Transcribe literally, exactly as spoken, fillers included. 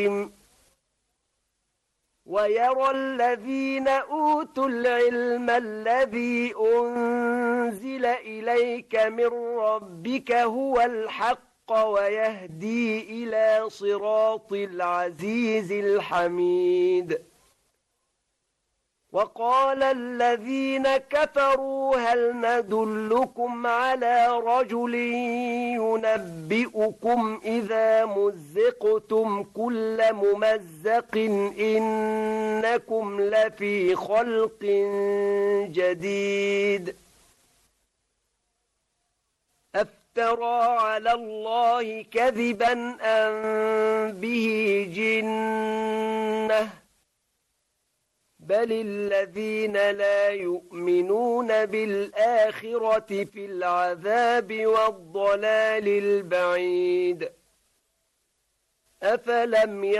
ويرى الذين أوتوا العلم الذي أنزل إليك من ربك هو الحق ويهدي إلى صراط العزيز الحميد. وقال الذين كفروا هل ندلكم على رجل ينبئكم إذا مزقتم كل ممزق إنكم لفي خلق جديد. أفترى على الله كذبا أم به جنة بل الذين لا يؤمنون بالآخرة في العذاب والضلال البعيد. أفلم